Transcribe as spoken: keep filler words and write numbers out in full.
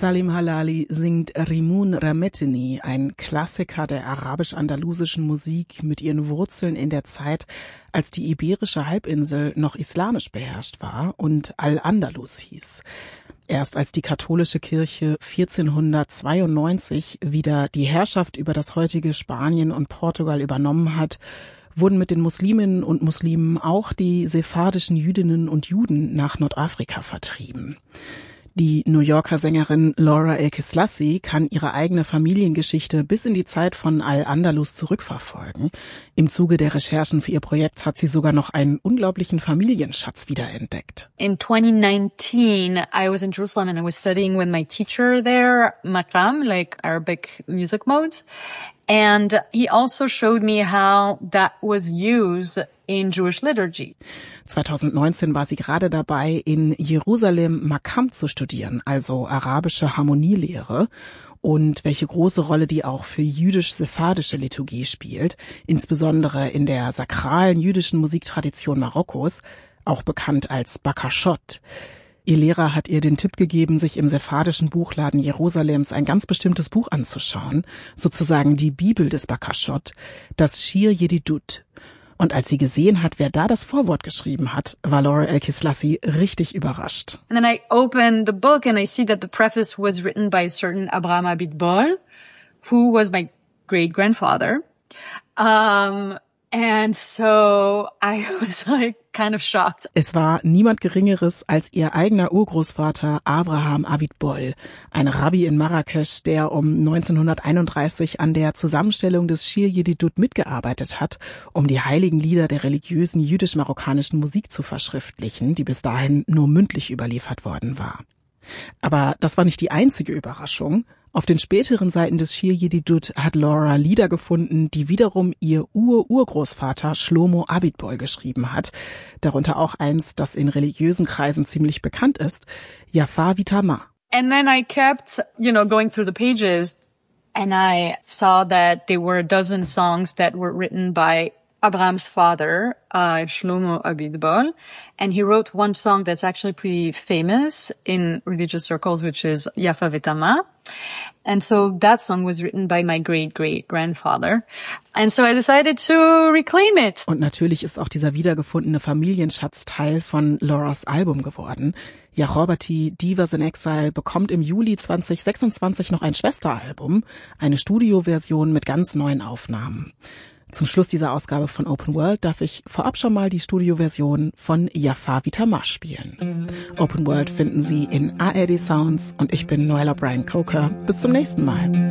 Salim Halali singt Rimun Ramettini, ein Klassiker der arabisch-andalusischen Musik mit ihren Wurzeln in der Zeit, als die iberische Halbinsel noch islamisch beherrscht war und Al-Andalus hieß. Erst als die katholische Kirche vierzehnhundertzweiundneunzig wieder die Herrschaft über das heutige Spanien und Portugal übernommen hat, wurden mit den Musliminnen und Muslimen auch die sephardischen Jüdinnen und Juden nach Nordafrika vertrieben. Die New Yorker Sängerin Laura El-Kislassi kann ihre eigene Familiengeschichte bis in die Zeit von Al-Andalus zurückverfolgen. Im Zuge der Recherchen für ihr Projekt hat sie sogar noch einen unglaublichen Familienschatz wiederentdeckt. In twenty nineteen, I was in Jerusalem and I was studying with my teacher there, Maqam, like Arabic music modes. And he also showed me how that was used in Jewish liturgy. zwanzig neunzehn war sie gerade dabei, in Jerusalem Maqam zu studieren, also arabische Harmonielehre, und welche große Rolle die auch für jüdisch-sephardische Liturgie spielt, insbesondere in der sakralen jüdischen Musiktradition Marokkos, auch bekannt als Bakashot. Ihr Lehrer hat ihr den Tipp gegeben, sich im sephardischen Buchladen Jerusalems ein ganz bestimmtes Buch anzuschauen, sozusagen die Bibel des Bakashot, das Shir Yedidut. Und als sie gesehen hat, wer da das Vorwort geschrieben hat, war Laura El-Kislassi richtig überrascht. And then I opened the book and I see that the preface was written by a certain Abraham Abitbol, who was my great-grandfather. Um, and so I was like kind of shocked. Es war niemand Geringeres als ihr eigener Urgroßvater Abraham Abitbol, ein Rabbi in Marrakesch, der um neunzehnhunderteinunddreißig an der Zusammenstellung des Shir Yedidut mitgearbeitet hat, um die heiligen Lieder der religiösen jüdisch-marokkanischen Musik zu verschriftlichen, die bis dahin nur mündlich überliefert worden war. Aber das war nicht die einzige Überraschung. Auf den späteren Seiten des Shir Yedidut hat Laura Lieder gefunden, die wiederum ihr Ur-Urgroßvater Shlomo Abitbol geschrieben hat. Darunter auch eins, das in religiösen Kreisen ziemlich bekannt ist, Yafa Vitama. And then I kept, you know, going through the pages and I saw that there were a dozen songs that were written by Abraham's father, uh, Shlomo Abitbol, and he wrote one song that's actually pretty famous in religious circles, which is Yafa Vitama. And so that song was written by my great-great-grandfather. And so I decided to reclaim it. Und natürlich ist auch dieser wiedergefundene Familienschatz Teil von Lauras Album geworden. Yachorbaty, Divas in Exile, bekommt im Juli zwanzig sechsundzwanzig noch ein Schwesteralbum, eine Studioversion mit ganz neuen Aufnahmen. Zum Schluss dieser Ausgabe von Open World darf ich vorab schon mal die Studioversion von Yafa Vitama spielen. Open World finden Sie in A R D Sounds und ich bin Noella Brian Coker. Bis zum nächsten Mal.